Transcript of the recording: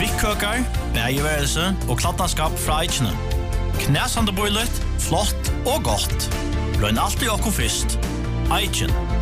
Trykkøkar, bægeværelse og kladdanskap fra Eichene. Knæsande bøylet, flott og godt. Løgn alltid okko fyrst. Eichen.